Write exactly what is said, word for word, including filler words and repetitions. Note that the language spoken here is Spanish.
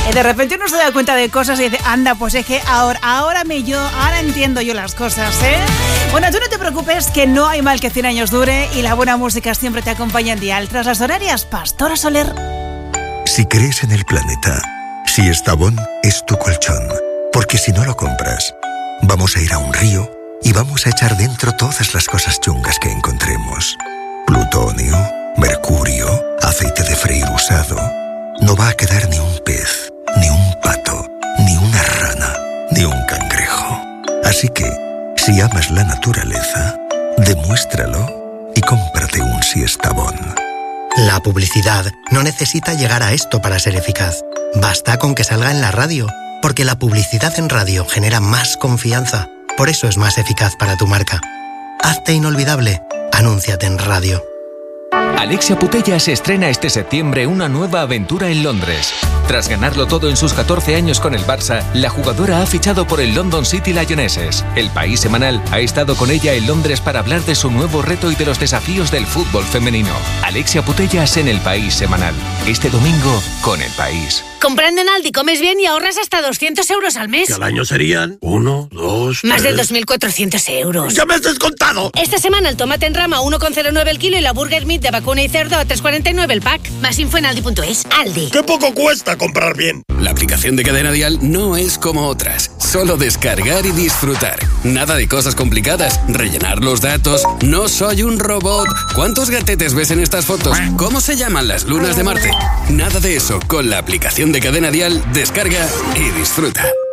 Y de repente uno se da cuenta de cosas y dice, anda, pues es que ahora, ahora me yo, ahora entiendo yo las cosas, ¿eh? Bueno, tú no te preocupes, que no hay mal que cien años dure y la buena música siempre te acompaña en Dial. Tras las horarias, Pastora Soler. Si crees en el planeta, si Estavón es tu colchón, porque si no lo compras, vamos a ir a un río y vamos a echar dentro todas las cosas chungas que encontremos. Plutonio, mercurio, aceite de freír usado. No va a quedar ni un pez, ni un pato, ni una rana, ni un cangrejo. Así que, si amas la naturaleza, demuéstralo y cómprate un Siestabón. La publicidad no necesita llegar a esto para ser eficaz. Basta con que salga en la radio, porque la publicidad en radio genera más confianza. Por eso es más eficaz para tu marca. Hazte inolvidable. Anúnciate en radio. Alexia Putellas estrena este septiembre una nueva aventura en Londres. Tras ganarlo todo en sus catorce años con el Barça, la jugadora ha fichado por el London City Lionesses. El País Semanal ha estado con ella en Londres para hablar de su nuevo reto y de los desafíos del fútbol femenino. Alexia Putellas en El País Semanal. Este domingo con El País. Comprando en Aldi comes bien y ahorras hasta doscientos euros al mes. Que al año serían uno, dos, Más tres... de dos mil cuatrocientos euros. ¡Ya me has descontado! Esta semana el tomate en rama uno coma cero nueve el kilo y la burger meat de vacuna y cerdo a tres coma cuarenta y nueve el pack. Más info en aldi punto es. Aldi. ¡Qué poco cuesta comprar bien! La aplicación de Cadena Dial no es como otras. Solo descargar y disfrutar. Nada de cosas complicadas. Rellenar los datos. No soy un robot. ¿Cuántos gatetes ves en estas fotos? ¿Cómo se llaman las lunas de Marte? Nada de eso. Con la aplicación de Cadena Dial, descarga y disfruta.